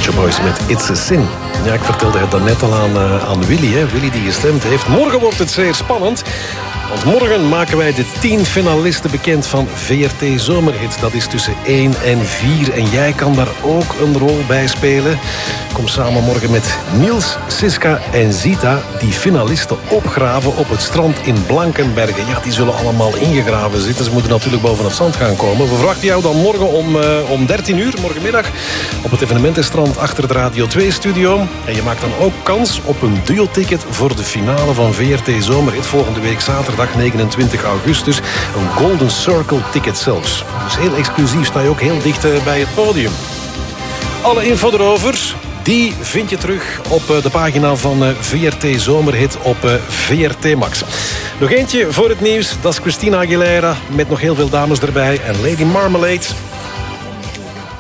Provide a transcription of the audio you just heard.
Pet Shop Boys met It's a Sin. Ja, ik vertelde het daarnet al aan Willy. Hè. Willy die gestemd heeft. Morgen wordt het zeer spannend. Want morgen maken wij de 10 finalisten bekend van VRT Zomerhit. Dat is tussen 1 en 4. En jij kan daar ook een rol bij spelen. Kom samen morgen met Niels, Siska en Zita... die finalisten opgraven op het strand in Blankenbergen. Ja, die zullen allemaal ingegraven zitten. Ze moeten natuurlijk boven het zand gaan komen. We verwachten jou dan morgen om 13 uur, morgenmiddag... op het evenementenstrand achter de Radio 2-studio. En je maakt dan ook kans op een duo-ticket... voor de finale van VRT Zomerhit volgende week zaterdag 29 augustus. Een Golden Circle ticket zelfs. Dus heel exclusief, sta je ook heel dicht bij het podium. Alle info erover, die vind je terug op de pagina van VRT Zomerhit op VRT Max. Nog eentje voor het nieuws, dat is Christina Aguilera met nog heel veel dames erbij en Lady Marmalade.